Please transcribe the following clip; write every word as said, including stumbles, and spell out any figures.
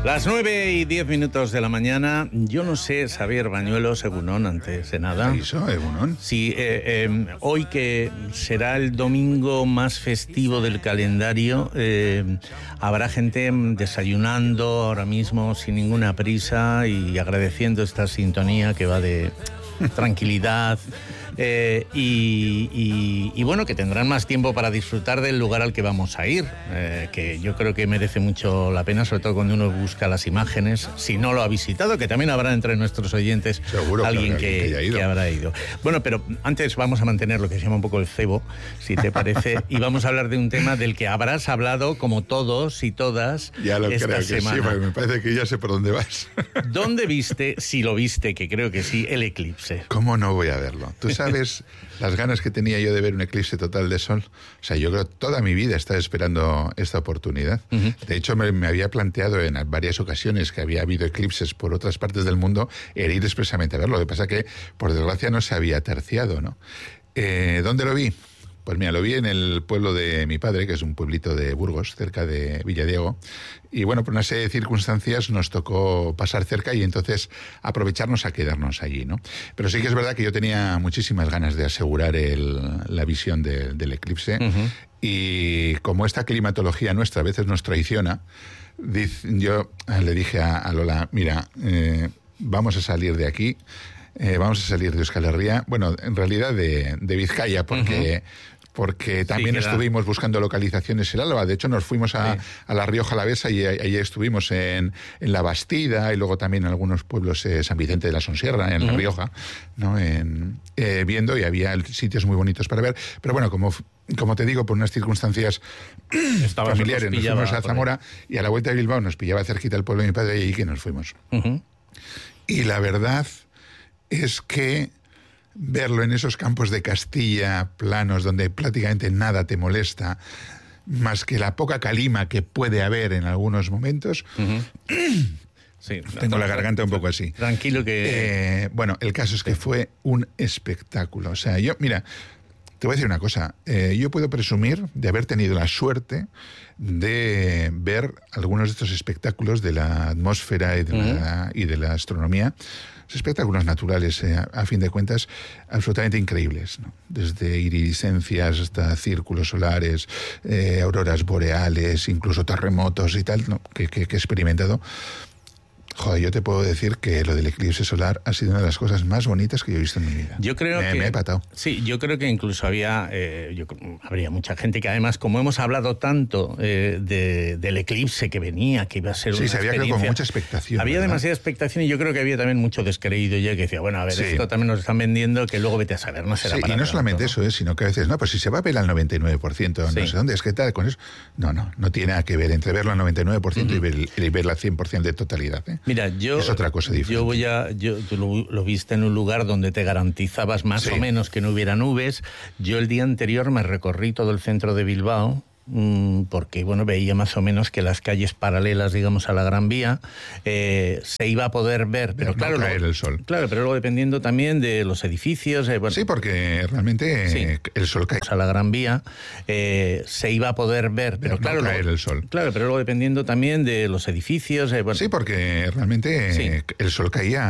Las nueve y diez minutos de la mañana. Yo no sé, Xavier Bañuelos, Egunon, antes de nada. ¿Eso, Egunon? Sí, eh, eh, hoy que será el domingo más festivo del calendario, eh, habrá gente desayunando ahora mismo sin ninguna prisa y agradeciendo esta sintonía que va de tranquilidad. Eh, y, y, y bueno, que tendrán más tiempo para disfrutar del lugar al que vamos a ir, eh, que yo creo que merece mucho la pena, sobre todo cuando uno busca las imágenes, si no lo ha visitado, que también habrá entre nuestros oyentes Seguro, alguien que, que, que, haya ido. que habrá ido. Bueno, pero antes vamos a mantener lo que se llama un poco el cebo, si te parece, y vamos a hablar de un tema del que habrás hablado, como todos y todas, ya lo esta creo que semana. sí, porque me parece que ya sé por dónde vas. ¿Dónde viste, si lo viste, que creo que sí, el eclipse? ¿Cómo no voy a verlo? Tú sabes las ganas que tenía yo de ver un eclipse total de sol. O sea, yo creo que toda mi vida estaba esperando esta oportunidad. Uh-huh. De hecho, me, me había planteado en varias ocasiones que había habido eclipses por otras partes del mundo, el ir expresamente a verlo. Lo que pasa que, por desgracia, no se había terciado, ¿no? Eh, ¿Dónde lo vi? Pues mira, lo vi en el pueblo de mi padre, que es un pueblito de Burgos, cerca de Villadiego. Y bueno, por una serie de circunstancias nos tocó pasar cerca y entonces aprovecharnos a quedarnos allí, ¿no? Pero sí que es verdad que yo tenía muchísimas ganas de asegurar el, la visión de, del eclipse. Uh-huh. Y como esta climatología nuestra a veces nos traiciona, yo le dije a, a Lola, mira, eh, vamos a salir de aquí. Eh, vamos a salir de Euskal Herria, bueno, en realidad de, de Vizcaya, porque, uh-huh. porque también sí, estuvimos buscando localizaciones en Álava. De hecho, nos fuimos a, sí. a La Rioja Alavesa y allí estuvimos en, en La Bastida y luego también en algunos pueblos, eh, San Vicente de la Sonsierra, en uh-huh. La Rioja, ¿no? en, eh, viendo, y había sitios muy bonitos para ver. Pero bueno, como... Como te digo, por unas circunstancias Estaba familiares, nos, nos fuimos a Zamora y a la vuelta de Bilbao nos pillaba cerquita el pueblo de mi padre y allí que nos fuimos. Uh-huh. Y la verdad es que verlo en esos campos de Castilla, planos, donde prácticamente nada te molesta, más que la poca calima que puede haber en algunos momentos... Uh-huh. Sí, tengo la garganta un poco así. Tranquilo que... Eh, bueno, el caso es que fue un espectáculo. O sea, yo, mira... Te voy a decir una cosa, eh, yo puedo presumir de haber tenido la suerte de ver algunos de estos espectáculos de la atmósfera y de, uh-huh. la, y de la astronomía, espectáculos naturales, eh, a, a fin de cuentas, absolutamente increíbles, ¿no? Desde iridiscencias hasta círculos solares, eh, auroras boreales, incluso terremotos y tal, ¿no? que, que, que he experimentado. Joder, yo te puedo decir que lo del eclipse solar ha sido una de las cosas más bonitas que yo he visto en mi vida. Yo creo me, que... Me he patado. Sí, yo creo que incluso había... Eh, yo, habría mucha gente que además, como hemos hablado tanto eh, de, del eclipse que venía, que iba a ser sí, una se había experiencia... con mucha expectación. Había ¿verdad? demasiada expectación y yo creo que había también mucho descreído ya que decía, bueno, a ver, sí. esto también nos están vendiendo, que luego vete a saber, no será sí, para y no tanto, solamente ¿no? eso, ¿eh? Sino que a veces, no, pues si se va a ver al noventa y nueve por ciento, sí. no sé dónde, es que tal, con eso... No, no, no tiene nada que ver entre verlo al noventa y nueve por ciento uh-huh. y, ver, y verlo al cien por ciento de totalidad. ¿eh? Mira, yo... Es otra cosa diferente. Yo voy a... Yo, tú lo, lo viste en un lugar donde te garantizabas más sí. o menos que no hubiera nubes. Yo el día anterior me recorrí todo el centro de Bilbao, porque bueno, veía más o menos que las calles paralelas, digamos, a la Gran Vía, eh, se iba a poder ver, pero, pero claro, no caer el sol. Claro, pero luego dependiendo también de los edificios. Eh, bueno, sí, porque realmente sí. eh, el sol cae. A la Gran Vía eh, se iba a poder ver, pero, pero claro, no caer luego, el sol. Claro, pero luego dependiendo también de los edificios. Eh, bueno, sí, porque realmente sí. eh, el sol caía